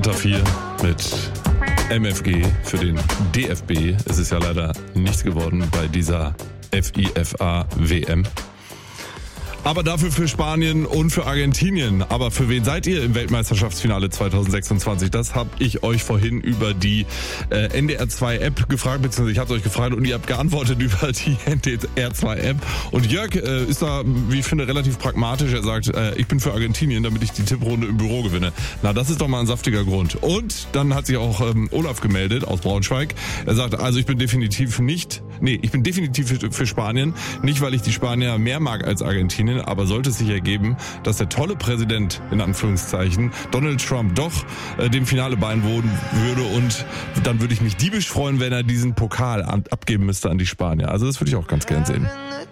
Tag 4 mit MFG für den DFB. Es ist ja leider nichts geworden bei dieser FIFA-WM. Aber dafür für Spanien und für Argentinien. Aber für wen seid ihr im Weltmeisterschaftsfinale 2026? Das habe ich euch vorhin über die NDR2-App gefragt, beziehungsweise ich habe euch gefragt und ihr habt geantwortet über die NDR2-App. Und Jörg ist da, wie ich finde, relativ pragmatisch. Er sagt, ich bin für Argentinien, damit ich die Tipprunde im Büro gewinne. Na, das ist doch mal ein saftiger Grund. Und dann hat sich auch Olaf gemeldet aus Braunschweig. Er sagt, also ich bin definitiv für Spanien. Nicht, weil ich die Spanier mehr mag als Argentinien, aber sollte es sich ergeben, dass der tolle Präsident, in Anführungszeichen, Donald Trump doch dem Finale beiwohnen würde und dann würde ich mich diebisch freuen, wenn er diesen Pokal abgeben müsste an die Spanier. Also das würde ich auch ganz gern sehen.